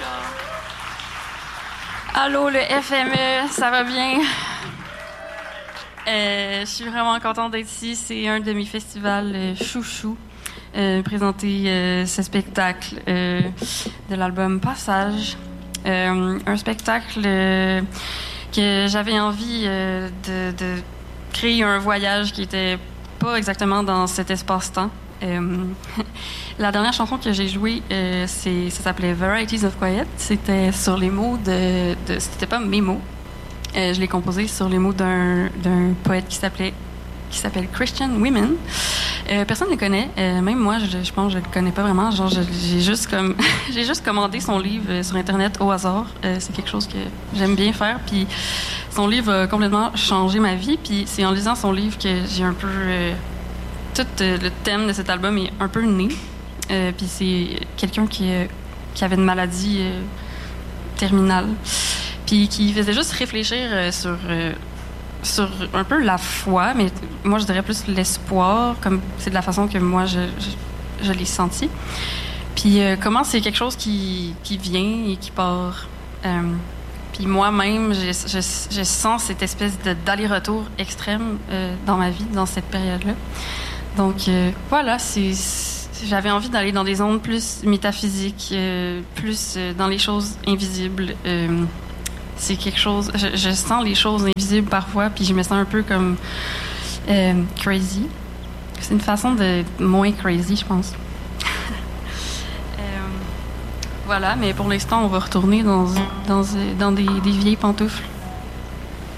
Allô, le FME, ça va bien? Je suis vraiment contente d'être ici. C'est un de mes festivals chouchou. Présenter ce spectacle de l'album Passage. Un spectacle que j'avais envie de créer un voyage qui était pas exactement dans cet espace-temps. La dernière chanson que j'ai jouée, ça s'appelait Varieties of Quiet. C'était sur les mots c'était pas mes mots. Je l'ai composé sur les mots d'un poète qui s'appelle Christian Women. Personne ne le connaît. Même moi, je pense que je le connais pas vraiment. Genre, j'ai juste commandé son livre sur Internet au hasard. C'est quelque chose que j'aime bien faire. Puis son livre a complètement changé ma vie. Puis c'est en lisant son livre que j'ai un peu... tout le thème de cet album est un peu né. Puis c'est quelqu'un qui avait une maladie terminale. Puis qui faisait juste réfléchir sur un peu la foi, mais moi je dirais plus l'espoir, comme c'est de la façon que moi je l'ai senti. Puis comment c'est quelque chose qui vient et qui part. Puis moi-même, je sens cette espèce d'aller-retour extrême dans ma vie, dans cette période-là. Donc voilà, j'avais envie d'aller dans des zones plus métaphysiques, plus dans les choses invisibles. C'est quelque chose... Je sens les choses invisibles parfois, puis je me sens un peu comme crazy. C'est une façon de moins crazy, je pense. Voilà, mais pour l'instant, on va retourner dans des vieilles pantoufles.